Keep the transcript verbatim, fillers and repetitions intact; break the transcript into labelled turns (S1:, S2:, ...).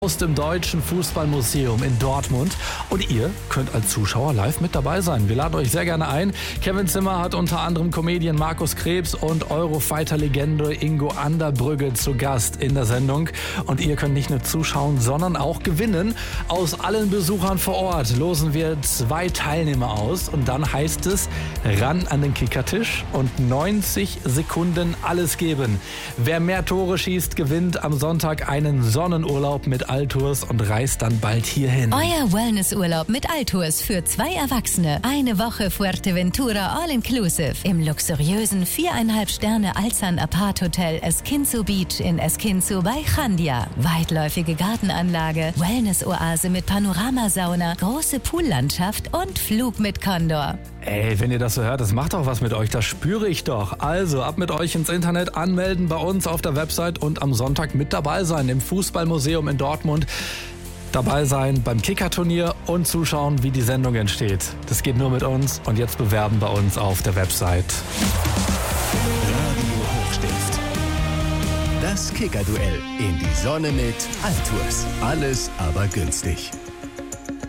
S1: Aus dem Deutschen Fußballmuseum in Dortmund. Und ihr könnt als Zuschauer live mit dabei sein. Wir laden euch sehr gerne ein. Kevin Zimmer hat unter anderem Comedian Markus Krebs und Eurofighter-Legende Ingo Anderbrügge zu Gast in der Sendung. Und ihr könnt nicht nur zuschauen, sondern auch gewinnen. Aus allen Besuchern vor Ort losen wir zwei Teilnehmer aus. Und dann heißt es, ran an den Kickertisch und neunzig Sekunden alles geben. Wer mehr Tore schießt, gewinnt am Sonntag einen Sonnenurlaub mit Altours und reist dann bald hierhin.
S2: Euer Wellnessurlaub mit Altours für zwei Erwachsene. Eine Woche Fuerteventura All-Inclusive im luxuriösen viereinhalb Sterne Alzan Apart Hotel Esquinzo Beach in Esquinzo bei Chandia. Weitläufige Gartenanlage, Wellness-Oase mit Panoramasauna, große Poollandschaft und Flug mit Condor.
S1: Ey, wenn ihr das so hört, das macht doch was mit euch, das spüre ich doch. Also ab mit euch ins Internet, anmelden bei uns auf der Website und am Sonntag mit dabei sein im Fußballmuseum in Dortmund. Dabei sein beim Kickerturnier und zuschauen, wie die Sendung entsteht. Das geht nur mit uns und jetzt bewerben bei uns auf der Website.
S3: Radio Hochstift. Das Kickerduell in die Sonne mit Altours. Alles aber günstig.